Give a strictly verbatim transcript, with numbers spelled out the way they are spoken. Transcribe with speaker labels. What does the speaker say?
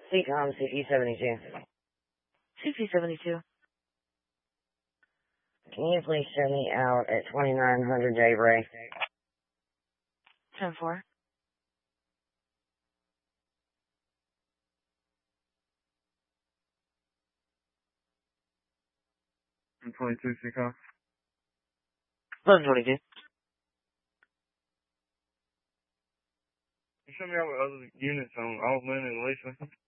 Speaker 1: C COM, C P seventy-two.
Speaker 2: C P seventy-two.
Speaker 1: Can you please send me out at twenty-nine hundred Daybreak?
Speaker 2: ten four.
Speaker 3: twenty-two, C COM.
Speaker 2: eleven twenty-two.
Speaker 3: You sent me out with other units on Altman and Lisa.